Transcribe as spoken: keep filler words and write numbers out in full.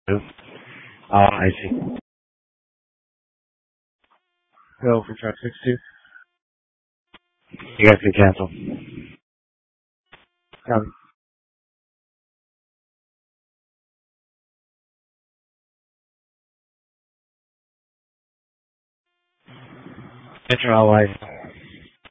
Oh, I see. Go for truck six two. You guys can cancel. Copy. Enter all lights.